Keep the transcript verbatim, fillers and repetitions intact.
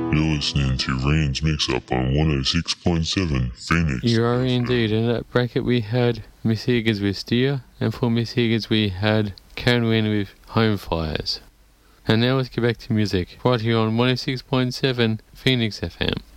You're listening to Rain's Mix-Up on one oh six point seven Phoenix. You are indeed. In that bracket we had Miss Higgins with Steer, and for Miss Higgins we had Karen Wynn with Home Fires. And now let's get back to music, right here on one oh six point seven Phoenix F M.